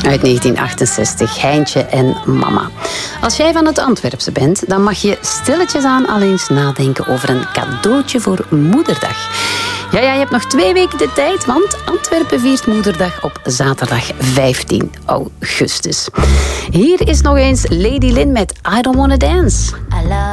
Uit 1968, Heintje en Mama. Als jij van het Antwerpse bent, dan mag je stilletjes aan al eens nadenken over een cadeautje voor Moederdag. Ja, je hebt nog 2 weken de tijd, want Antwerpen viert Moederdag op zaterdag 15 augustus. Hier is nog eens Lady Lynn met I Don't Wanna Dance.